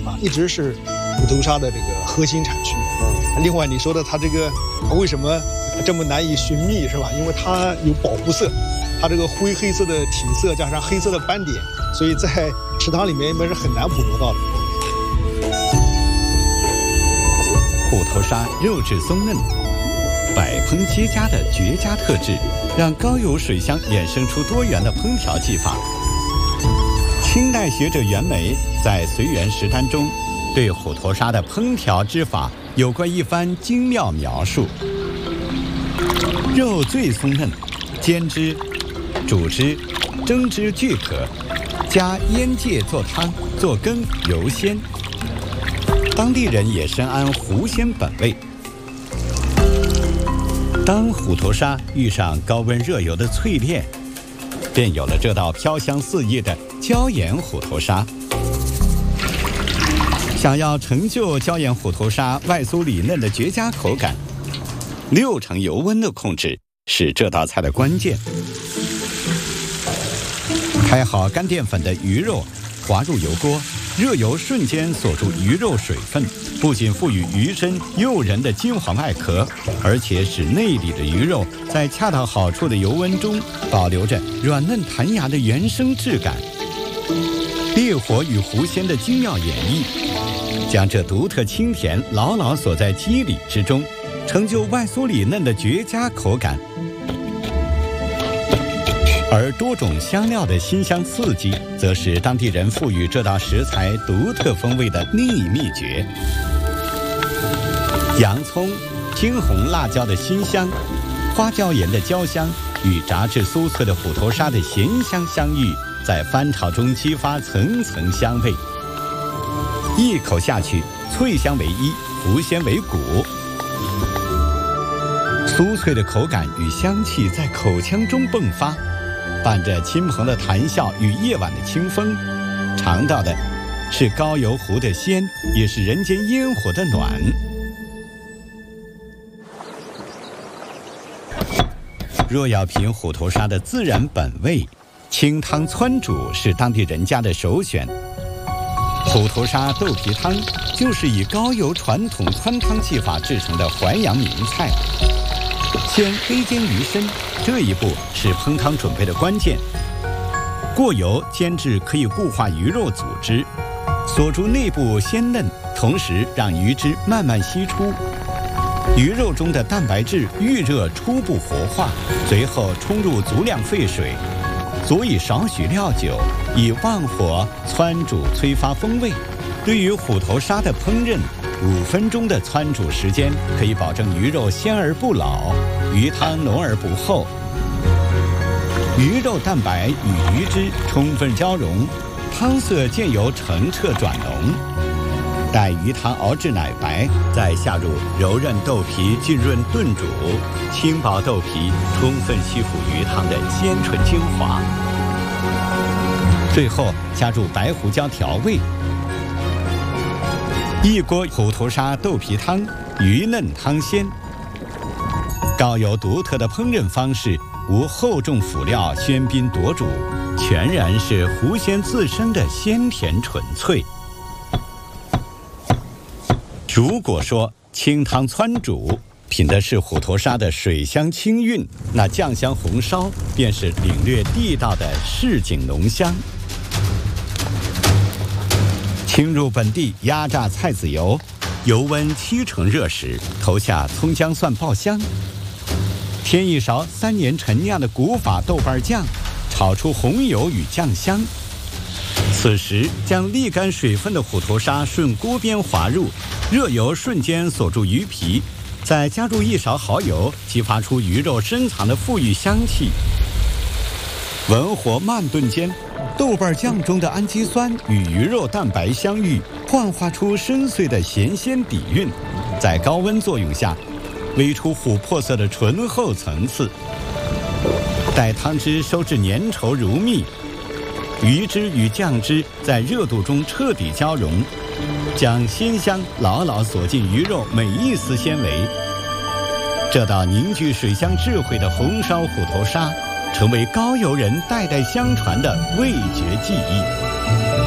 方，一直是虎头沙的这个核心产区。另外你说的它这个为什么这么难以寻觅，是吧？因为它有保护色，它这个灰黑色的体色加上黑色的斑点，所以在池塘里面是很难捕捉到的。 虎头沙肉质松嫩，百烹皆佳的绝佳特质，让高邮水乡衍生出多元的烹调技法。清代学者袁枚在《随园食单》中，对虎头沙的烹调之法有过一番精妙描述。肉最松嫩，煎之、煮之、蒸之俱可，加腌芥做汤、做羹、油鲜。当地人也深谙狐鲜本味。当虎头沙遇上高温热油的淬炼，便有了这道飘香四溢的椒盐虎头沙。想要成就椒盐虎头沙外酥里嫩的绝佳口感，6成油温的控制是这道菜的关键。开好干淀粉的鱼肉，滑入油锅，热油瞬间锁住鱼肉水分，不仅赋予鱼身诱人的金黄外壳，而且使内里的鱼肉在恰到好处的油温中保留着软嫩弹牙的原生质感。烈火与狐鲜的精妙演绎，将这独特清甜牢牢锁在肌理之中，成就外酥里嫩的绝佳口感。而多种香料的辛香刺激，则是当地人赋予这道食材独特风味的另一秘诀。洋葱、青红辣椒的辛香，花椒盐的焦香与炸至酥脆的虎头沙的咸香相遇，在翻炒中激发层层香味。一口下去，脆香为一，狐鲜为骨。酥脆的口感与香气在口腔中迸发，伴着亲朋的谈笑与夜晚的清风，尝到的是高邮湖的鲜，也是人间烟火的暖。若要品虎头沙的自然本味，清汤汆煮是当地人家的首选。虎头沙豆皮汤就是以高邮传统汆汤技法制成的淮扬名菜。先微煎鱼身，这一步是烹汤准备的关键。过油煎至可以固化鱼肉组织，锁住内部鲜嫩，同时让鱼汁慢慢析出。鱼肉中的蛋白质遇热初步活化，随后冲入足量沸水，佐以少许料酒，以旺火汆煮催发风味。对于虎头沙的烹饪，5分钟的汆煮时间可以保证鱼肉鲜而不老，鱼汤浓而不厚。鱼肉蛋白与鱼汁充分交融，汤色渐由澄澈转浓。待鱼汤熬至奶白，再下入柔韧豆皮浸润炖煮，轻薄豆皮充分吸附鱼汤的鲜醇精华。最后加入白胡椒调味。一锅虎头沙豆皮汤，鱼嫩汤鲜。高邮独特的烹饪方式，无厚重辅料喧宾夺主，全然是狐鲜自身的鲜甜纯粹。如果说清汤汆煮品的是虎头沙的水香清韵，那酱香红烧便是领略地道的市井浓香。倾入本地压榨菜籽油，油温7成热时，投下葱姜蒜爆香，添一勺3年陈酿的古法豆瓣酱，炒出红油与酱香。此时将沥干水分的虎头沙顺锅边滑入，热油瞬间锁住鱼皮，再加入1勺蚝油，激发出鱼肉深藏的馥郁香气。文火慢炖间，豆瓣酱中的氨基酸与鱼肉蛋白相遇，幻化出深邃的咸鲜底蕴，在高温作用下煨出琥珀色的醇厚层次。待汤汁收至粘稠如蜜，鱼汁与酱汁在热度中彻底交融，将鲜香牢牢锁进鱼肉每一丝纤维。这道凝聚水乡智慧的红烧虎头沙，成为高邮人代代相传的味觉记忆。